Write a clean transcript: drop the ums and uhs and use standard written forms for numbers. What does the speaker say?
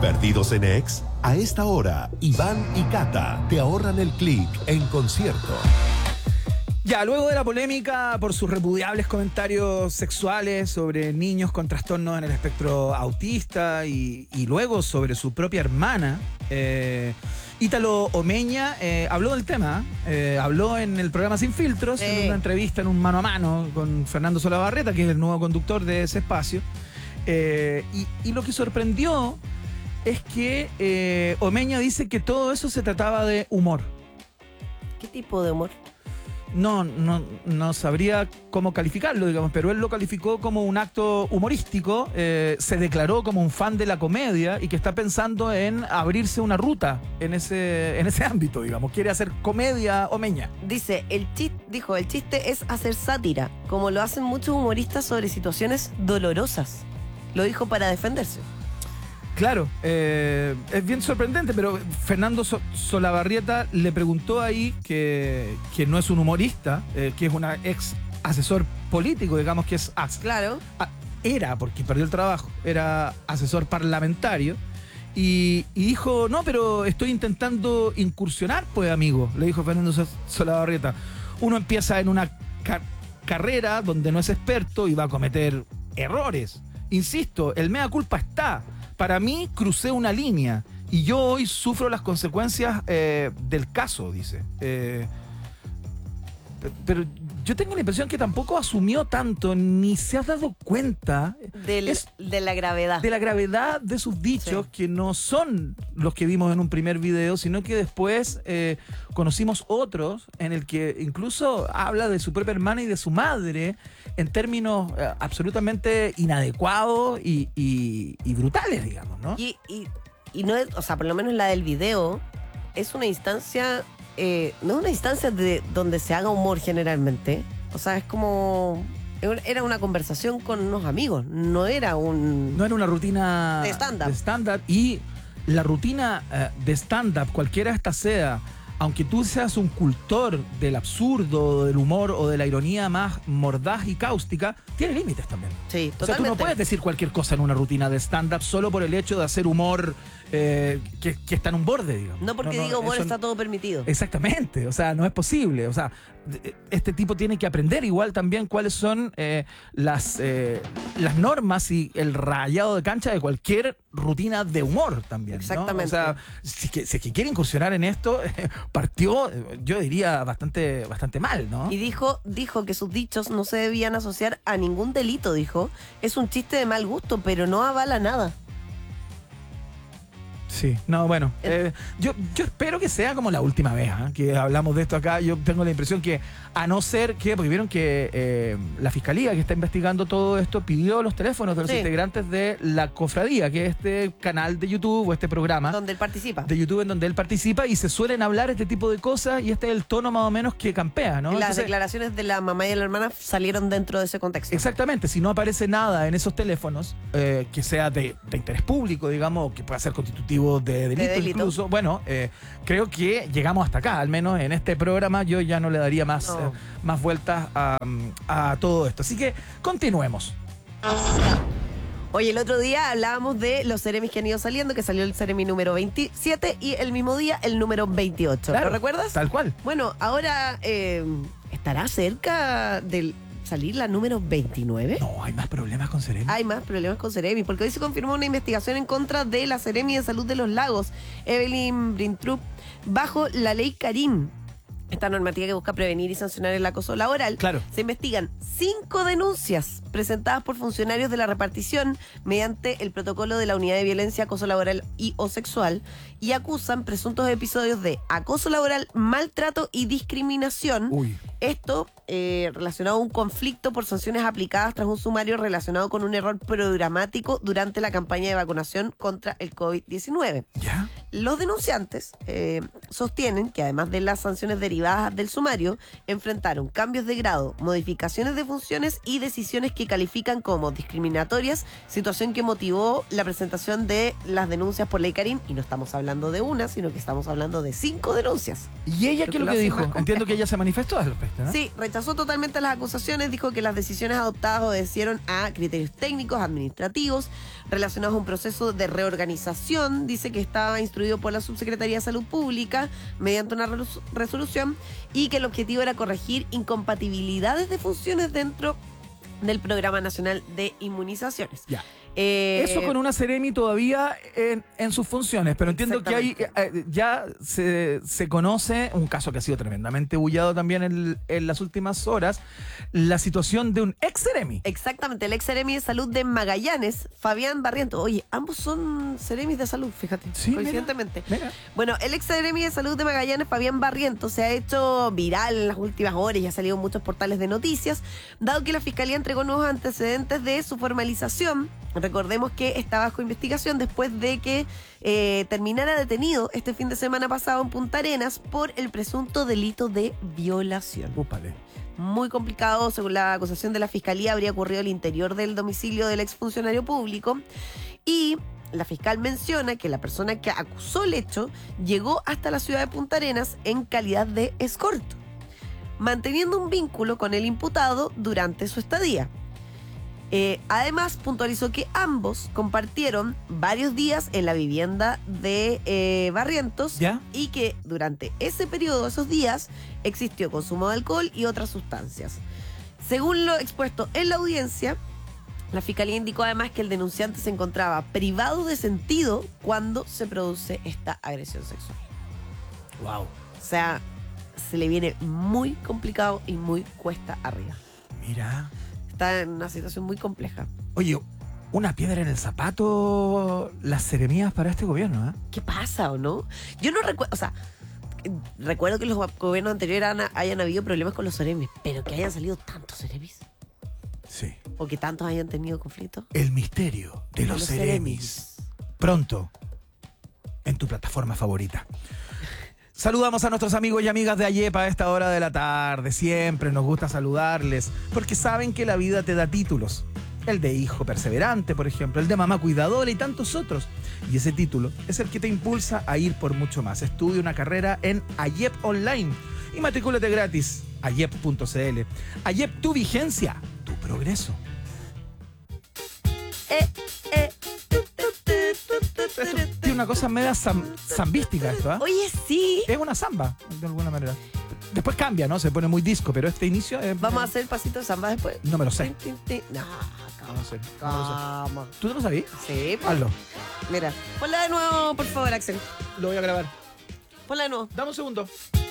¿Perdidos en Ex? A esta hora, Iván y Cata te ahorran el clic en concierto. Ya, luego de la polémica por sus repudiables comentarios sexuales sobre niños con trastornos en el espectro autista y luego sobre su propia hermana, Ítalo Omeña habló del tema, habló en el programa Sin Filtros, en una entrevista en un mano a mano con Fernando Solabarrieta, que es el nuevo conductor de ese espacio, y lo que sorprendió es que Omeña dice que todo eso se trataba de humor. ¿Qué tipo de humor? No sabría cómo calificarlo, digamos, pero él lo calificó como un acto humorístico, se declaró como un fan de la comedia y que está pensando en abrirse una ruta en ese ámbito, digamos. Quiere hacer comedia Omeña. Dice, el chiste es hacer sátira, como lo hacen muchos humoristas sobre situaciones dolorosas. Lo dijo para defenderse. Claro, es bien sorprendente, pero Fernando Solabarrieta le preguntó ahí que no es un humorista, que es una ex asesor político, digamos que es Claro. Era, porque perdió el trabajo, era asesor parlamentario, y dijo, no, pero estoy intentando incursionar, pues amigo, le dijo Fernando Solabarrieta. Uno empieza en una carrera donde no es experto y va a cometer errores. Insisto, el mea culpa está. Para mí crucé una línea y yo hoy sufro las consecuencias del caso, dice. Pero yo tengo la impresión que tampoco asumió tanto, ni se ha dado cuenta De la gravedad. de la gravedad de sus dichos, Sí. que no son los que vimos en un primer video, sino que después conocimos otros en el que incluso habla de su propia hermana y de su madre en términos absolutamente inadecuados y brutales, digamos, ¿no? Y no es, o sea, por lo menos la del video, es una instancia, no es una instancia donde se haga humor generalmente. O sea, es como, era una conversación con unos amigos, no era una rutina de stand-up. Y la rutina de stand-up, cualquiera esta sea, aunque tú seas un cultor del absurdo, del humor o de la ironía más mordaz y cáustica, tiene límites también. Sí, O sea, totalmente. tú no puedes decir cualquier cosa en una rutina de stand-up solo por el hecho de hacer humor que está en un borde, digamos. No porque diga humor está todo permitido. Exactamente, o sea, no es posible. O sea, este tipo tiene que aprender igual también cuáles son las normas y el rayado de cancha de cualquier rutina de humor también, ¿no? Exactamente. O sea, si que quiere incursionar en esto, partió, yo diría, bastante mal, ¿no? Y dijo que sus dichos no se debían asociar a ningún delito, dijo. Es un chiste de mal gusto, pero no avala nada. Sí, no, bueno, yo espero que sea como la última vez que hablamos de esto acá. Yo tengo la impresión que, a no ser que, porque vieron que la fiscalía que está investigando todo esto pidió los teléfonos de los integrantes de la cofradía, que es este canal de YouTube o este programa Donde él participa. de YouTube en donde él participa, y se suelen hablar este tipo de cosas, y este es el tono más o menos que campea, ¿no? Las Entonces, declaraciones de la mamá y de la hermana salieron dentro de ese contexto. exactamente, si no aparece nada en esos teléfonos que sea de interés público, digamos, o que pueda ser constitutivo de delito incluso, bueno, creo que llegamos hasta acá, al menos en este programa yo ya no le daría más vueltas a todo esto. Así que continuemos. Oye, el otro día hablábamos de los Ceremis que han ido saliendo, que salió el Ceremi número 27 y el mismo día el número 28. Claro, ¿Lo recuerdas? Tal cual. Bueno, ahora estará cerca del salir la número 29. No, hay más problemas con Ceremi. Hay más problemas con Ceremi, porque hoy se confirmó una investigación en contra de la Ceremi de Salud de los Lagos, Evelyn Brintrup, bajo la ley Karim. Esta normativa que busca prevenir y sancionar el acoso laboral. Claro. Se investigan 5 denuncias presentadas por funcionarios de la repartición mediante el protocolo de la Unidad de Violencia, Acoso Laboral y o Sexual, y acusan presuntos episodios de acoso laboral, maltrato y discriminación. Uy. Esto relacionado a un conflicto por sanciones aplicadas tras un sumario relacionado con un error programático durante la campaña de vacunación contra el COVID-19. ¿Ya? Los denunciantes sostienen que además de las sanciones derivadas del sumario, enfrentaron cambios de grado, modificaciones de funciones y decisiones que califican como discriminatorias, situación que motivó la presentación de las denuncias por ley Karim, y no estamos hablando de una, sino que estamos hablando de 5 denuncias. ¿Y ella qué es lo que hace dijo? más complejo. Entiendo que ella se manifestó al respecto, ¿no? Sí, rechazó totalmente las acusaciones, dijo que las decisiones adoptadas obedecieron a criterios técnicos, administrativos, relacionados a un proceso de reorganización. Dice que estaba instruido por la Subsecretaría de Salud Pública mediante una resolución y que el objetivo era corregir incompatibilidades de funciones dentro del Programa Nacional de Inmunizaciones. Ya. Eso con una Seremi todavía en sus funciones, pero entiendo que hay ya se conoce un caso que ha sido tremendamente bullado también en las últimas horas, la situación de un ex Seremi. Exactamente, el ex Seremi de Salud de Magallanes, Fabián Barrientos. Oye, ambos son Seremis de Salud, fíjate, Sí, coincidentemente. Mira. Bueno, el ex Seremi de Salud de Magallanes, Fabián Barrientos, se ha hecho viral en las últimas horas y ha salido en muchos portales de noticias, dado que la Fiscalía entregó nuevos antecedentes de su formalización. Recordemos que está bajo investigación después de que terminara detenido este fin de semana pasado en Punta Arenas por el presunto delito de violación. Úpale. Muy complicado, según la acusación de la Fiscalía, habría ocurrido al interior del domicilio del exfuncionario público. Y la fiscal menciona que la persona que acusó el hecho llegó hasta la ciudad de Punta Arenas en calidad de escorto, manteniendo un vínculo con el imputado durante su estadía. Además, puntualizó que ambos compartieron varios días en la vivienda de Barrientos. ¿Ya? Y que durante ese periodo, esos días, existió consumo de alcohol y otras sustancias. Según lo expuesto en la audiencia, la Fiscalía indicó además que el denunciante se encontraba privado de sentido cuando se produce esta agresión sexual. Wow. O sea, se le viene muy complicado y muy cuesta arriba. Mira. Está en una situación muy compleja. Oye, una piedra en el zapato, las seremías para este gobierno, ¿eh? ¿Qué pasa o no? Yo no recuerdo, o sea, recuerdo que los gobiernos anteriores hayan habido problemas con los seremis, pero que hayan salido tantos seremis Sí. o que tantos hayan tenido conflictos. El misterio de los seremis. Pronto, en tu plataforma favorita. Saludamos a nuestros amigos y amigas de Ayepa a esta hora de la tarde. Siempre nos gusta saludarles porque saben que la vida te da títulos. El de hijo perseverante, por ejemplo, el de mamá cuidadora y tantos otros. Y ese título es el que te impulsa a ir por mucho más. Estudia una carrera en Ayep Online y matrículate gratis. Ayep.cl. Ayep, tu vigencia, tu progreso. Tiene una cosa media zambística esto, ¿ah? Oye, sí. Es una samba, de alguna manera. Después cambia, ¿no? Se pone muy disco, pero este inicio es... Vamos a hacer el pasito de samba después. No me lo sé. Tin, tin, tin. No, No sé. No lo sé. calma. ¿Tú no lo sabías? Sí, pues. Hazlo. Mira, ponla de nuevo, por favor, Axel. Lo voy a grabar. Ponla de nuevo. Dame un segundo.